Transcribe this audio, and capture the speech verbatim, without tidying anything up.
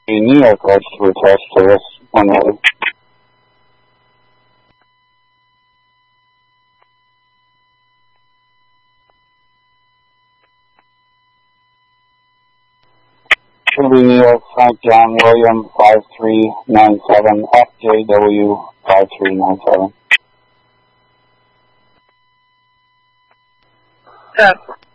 New York registered test service one hundred. Kirby, New York, Frank John William five three nine seven, F J W five three nine seven. Test.